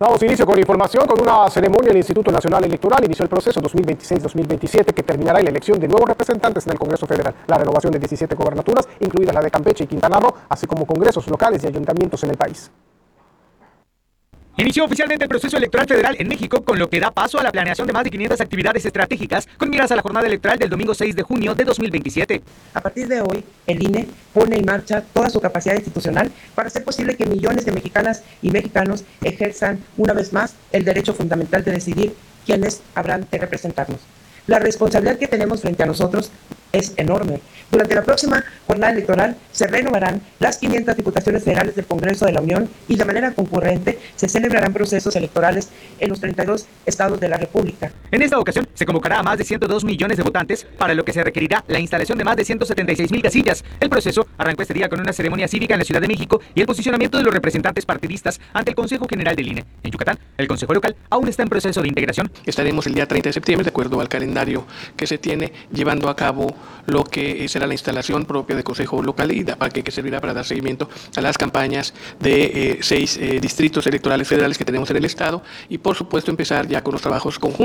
Damos inicio con información. Con una ceremonia en el Instituto Nacional Electoral inició el proceso 2026-2027 que terminará en la elección de nuevos representantes en el Congreso Federal, la renovación de 17 gobernaturas, incluida la de Campeche y Quintana Roo, así como congresos locales y ayuntamientos en el país. Inició oficialmente el proceso electoral federal en México, con lo que da paso a la planeación de más de 500 actividades estratégicas con miras a la jornada electoral del domingo 6 de junio de 2027. A partir de hoy, el INE pone en marcha toda su capacidad institucional para hacer posible que millones de mexicanas y mexicanos ejerzan una vez más el derecho fundamental de decidir quiénes habrán de representarnos. La responsabilidad que tenemos frente a nosotros es enorme. Durante la próxima jornada electoral se renovarán las 500 diputaciones federales del Congreso de la Unión y de manera concurrente se celebrarán procesos electorales en los 32 estados de la República. En esta ocasión se convocará a más de 102 millones de votantes, para lo que se requerirá la instalación de más de 176,000 casillas. El proceso arrancó este día con una ceremonia cívica en la Ciudad de México y el posicionamiento de los representantes partidistas ante el Consejo General del INE. En Yucatán, el Consejo Local aún está en proceso de integración. Estaremos el día 30 de septiembre, de acuerdo al calendario que se tiene, llevando a cabo lo que será la instalación propia del Consejo Local y que servirá para dar seguimiento a las campañas de 6 distritos electorales federales que tenemos en el Estado y, por supuesto, empezar ya con los trabajos conjuntos